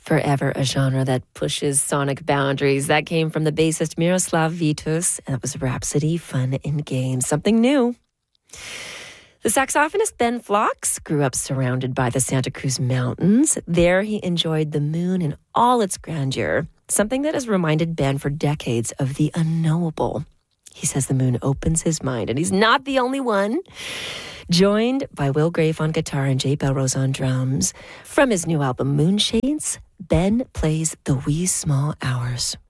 Forever a genre that pushes sonic boundaries. That came from the bassist Miroslav Vitus, and that was Rhapsody, Fun and Games. Something new. The saxophonist Ben Phlox grew up surrounded by the Santa Cruz Mountains. There he enjoyed the moon in all its grandeur, something that has reminded Ben for decades of the unknowable. He says the moon opens his mind, and he's not the only one. Joined by Will Grave on guitar and Jay Belrose on drums. From his new album, Moonshades, Ben plays The Wee Small Hours.